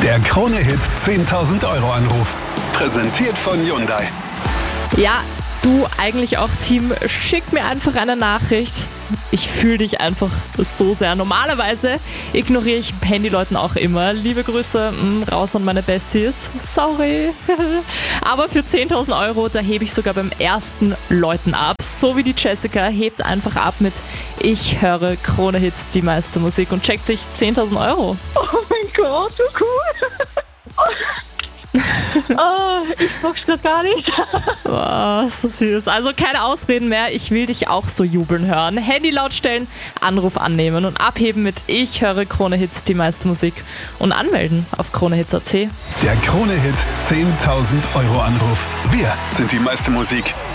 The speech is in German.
Der Krone-Hit 10.000 Euro Anruf. Präsentiert von Hyundai. Ja, du eigentlich auch, Team, schick mir einfach eine Nachricht. Ich fühle dich einfach so sehr. Normalerweise ignoriere ich Handyleuten auch immer. Liebe Grüße, raus an meine Besties. Sorry. Aber für 10.000 Euro, da hebe ich sogar beim ersten Leuten ab. So wie die Jessica, hebt einfach ab mit Ich höre Krone Hits, die meiste Musik, und checkt sich 10.000 Euro. Oh mein Gott, so cool. Oh, ich bock's das gar nicht. Oh, so süß. Also keine Ausreden mehr, ich will dich auch so jubeln hören. Handy laut stellen, Anruf annehmen und abheben mit Ich höre Krone Hits, die meiste Musik, und anmelden auf kronehits.at. Der Krone-Hit 10.000 Euro Anruf. Wir sind die meiste Musik.